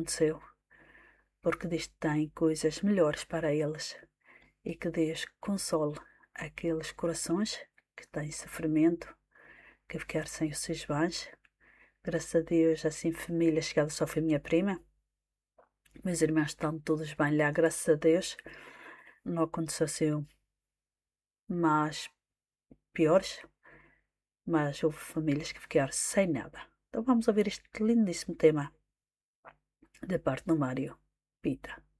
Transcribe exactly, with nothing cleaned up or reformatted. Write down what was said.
aconteceu, porque Deus tem coisas melhores para eles e que Deus console aqueles corações que têm sofrimento, que ficaram sem os seus bens. Graças a Deus, assim, família chegada, só foi minha prima. Meus irmãos estão todos bem lá, graças a Deus. Não aconteceu assim mais piores, mas houve famílias que ficaram sem nada. Então vamos ouvir este lindíssimo tema da parte do Mário Pita.